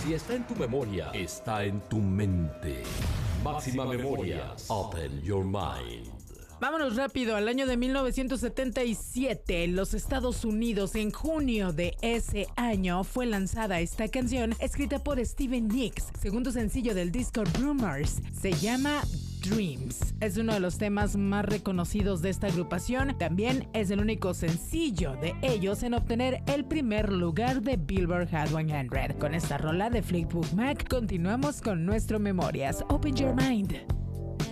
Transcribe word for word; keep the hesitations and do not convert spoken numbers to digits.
Si está en tu memoria, está en tu mente. Máxima Memorias. Open your mind. Vámonos rápido al año de mil novecientos setenta y siete. En los Estados Unidos, en junio de ese año, fue lanzada esta canción escrita por Stevie Nicks, segundo sencillo del disco Rumors. Se llama Dreams. Es uno de los temas más reconocidos de esta agrupación. También es el único sencillo de ellos en obtener el primer lugar de Billboard Hot cien. Con esta rola de Fleetwood Mac, continuamos con nuestro Memorias. Open your mind.